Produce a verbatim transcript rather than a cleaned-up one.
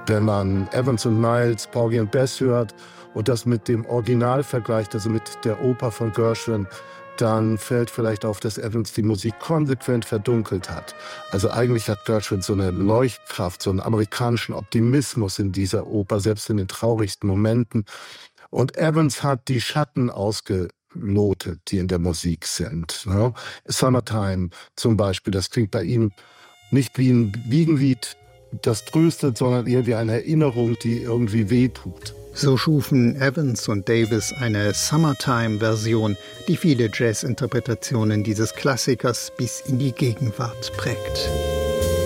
Wenn man Evans und Niles, Porgy und Bess hört und das mit dem Original vergleicht, also mit der Oper von Gershwin, dann fällt vielleicht auf, dass Evans die Musik konsequent verdunkelt hat. Also eigentlich hat Gershwin so eine Leuchtkraft, so einen amerikanischen Optimismus in dieser Oper, selbst in den traurigsten Momenten. Und Evans hat die Schatten ausgelotet, die in der Musik sind. Ne? Summertime zum Beispiel, das klingt bei ihm nicht wie ein Wiegenlied, das tröstet, sondern eher wie eine Erinnerung, die irgendwie wehtut. So schufen Evans und Davis eine Summertime-Version, die viele Jazz-Interpretationen dieses Klassikers bis in die Gegenwart prägt.